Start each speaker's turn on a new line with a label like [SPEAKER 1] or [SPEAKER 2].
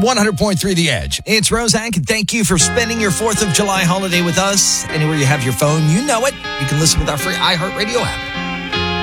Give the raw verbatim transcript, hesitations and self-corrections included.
[SPEAKER 1] one hundred point three The Edge. It's Roseanne, and thank you for spending your fourth of July holiday with us. Anywhere you have your phone, you know it. You can listen with our free iHeartRadio app.